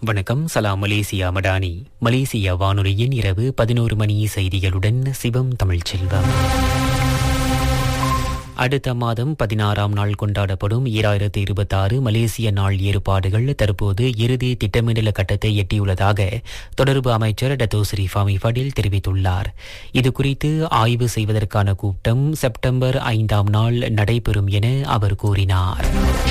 வணக்கம். சலாம் Malaysia Madani. Malaysia வானொலியின் இரவு 11 மணி செய்திகளுடன் சிவம் தமிழ்ச்செல்வம். அடுத்த மாதம் 16ஆம் நாள் கொண்டாடப்படும் 2026 மலேசிய நாள் ஏற்பாடுகள் தற்போது இறுதி திட்டமிடல் கட்டத்தை எட்டியுள்ளதாக தொடர்பு அமைச்சர் டத்தோஸ்ரீ ஃபாமி ஃபடில் தெரிவித்துள்ளார். இதுகுறித்து ஆய்வு செய்வதற்கான கூட்டம் செப்டம்பர் 5ஆம் நாள் நடைபெறும் என அவர் கூறினார்.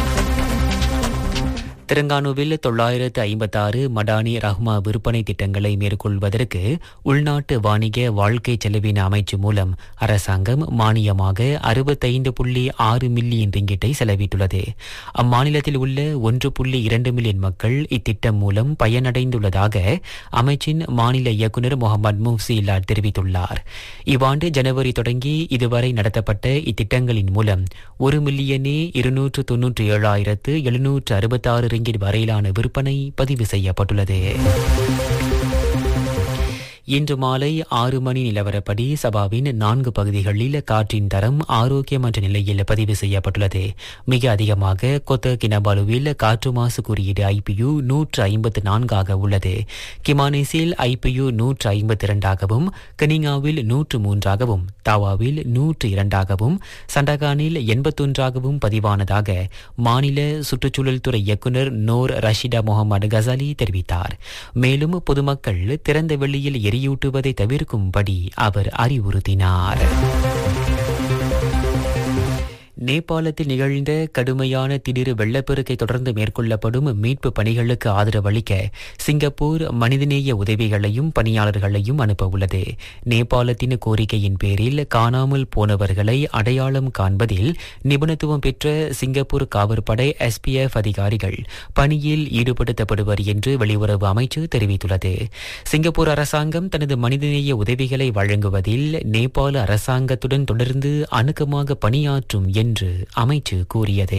தெலங்கானாவில் 956 மடானி ரஹ்மா விற்பனை திட்டங்களை மேற்கொள்வதற்கு உள்நாட்டு வாணிக வாழ்க்கை செலவின அமைச்சு மூலம் அரசாங்கம் மானியமாக 65.6 மில்லியன் ரிங்கிட்டை செலவிட்டுள்ளது. அம்மாநிலத்தில் உள்ள 1.2 மில்லியன் மக்கள் இத்திட்டம் மூலம் பயனடைந்துள்ளதாக அமைச்சின் மாநில இயக்குநர் முகமது முஃப்சிலாட் தெரிவித்துள்ளார். இவ்வாண்டு ஜனவரி தொடங்கி இதுவரை நடத்தப்பட்ட இத்திட்டங்களின் மூலம் 1,297,766 ரிங்கிட் வரையிலான விற்பனை பதிவு செய்யப்பட்டுள்ளது. இன்று மாலை 6 மணி நிலவரப்படி சபாவின் 4 பகுதிகளில் காற்றின் தரம் ஆரோக்கியமற்ற நிலையில் பதிவு செய்யப்பட்டுள்ளது. மிக அதிகமாக கொத்த கினபாலுவில் காற்று மாசு குறியீடு IPU 154 உள்ளது. கிமானேசில் IPU 152, கனிங்காவில் 103, தாவாவில் 102, சண்டகானில் 81 பதிவானதாக மாநில சுற்றுச்சூழல் துறை இயக்குநர் நோர் ரஷிடா முகமது கசாலி தெரிவித்தார். மேலும் பொதுமக்கள் திறந்த வெளியில் எரியூட்டுவதை தவிர்க்கும்படி அவர் அறிவுறுத்தினார். நேபாளத்தில் நிகழ்ந்த கடுமையான திடீர் வெள்ளப்பெருக்கை தொடர்ந்து மேற்கொள்ளப்படும் மீட்பு பணிகளுக்கு ஆதரவளிக்க சிங்கப்பூர் மனிதநேய உதவிகளையும் பணியாளர்களையும் அனுப்ப உள்ளது. நேபாளத்தின் கோரிக்கையின் பேரில் காணாமல் போனவர்களை அடையாளம் காண்பதில் நிபுணத்துவம் பெற்ற சிங்கப்பூர் காவற்படை SPF அதிகாரிகள் பணியில் ஈடுபடுத்தப்படுவர் என்று வெளியுறவு அமைச்சு தெரிவித்துள்ளது. சிங்கப்பூர் அரசாங்கம் தனது மனிதநேய உதவிகளை வழங்குவதில் நேபாள அரசாங்கத்துடன் தொடர்ந்து அணுக்கமாக பணியாற்றும் என்று அமைச்சு கூறியது.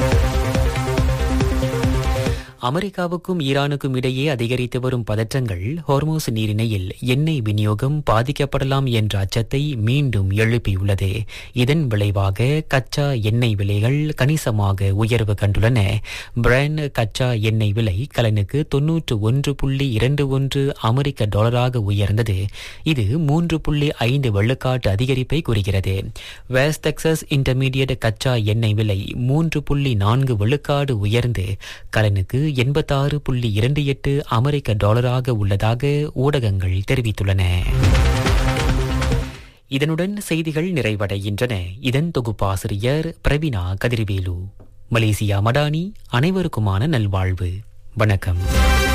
அமெரிக்காவுக்கும் ஈரானுக்கும் இடையே அதிகரித்து வரும் பதற்றங்கள் ஹோர்மோஸ் நீரிணையில் எண்ணெய் விநியோகம் பாதிக்கப்படலாம் என்ற அச்சத்தை மீண்டும் எழுப்பியுள்ளது. இதன் விளைவாக கச்சா எண்ணெய் விலைகள் கணிசமாக உயர்வு கண்டுள்ளன. பிராண்ட் கச்சா எண்ணெய் விலை கலனுக்கு 91.21 அமெரிக்க டாலராக உயர்ந்தது. இது 3.5 வெள்ளுக்காட்டு அதிகரிப்பை குறிக்கிறது. வெஸ்ட் டெக்சஸ் இன்டர்மீடியட் கச்சா எண்ணெய் விலை 3.4 வெள்ளுக்காடு உயர்ந்து கலனுக்கு 86.28 அமெரிக்க டாலராக உள்ளதாக ஊடகங்கள் தெரிவித்துள்ளன. இதனுடன் செய்திகள் நிறைவடைகின்றன. இதன் தொகுப்பாசிரியர் பிரவீனா கதிர்வேலு. மலேசியா மடானி. அனைவருக்குமான நல்வாழ்வு. வணக்கம்.